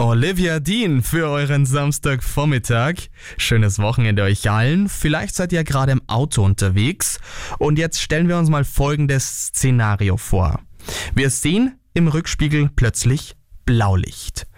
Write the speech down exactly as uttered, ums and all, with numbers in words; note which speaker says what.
Speaker 1: Olivia Dean für euren Samstagvormittag. Schönes Wochenende euch allen. Vielleicht seid ihr gerade im Auto unterwegs. Und jetzt stellen wir uns mal folgendes Szenario vor. Wir sehen im Rückspiegel plötzlich Blaulicht.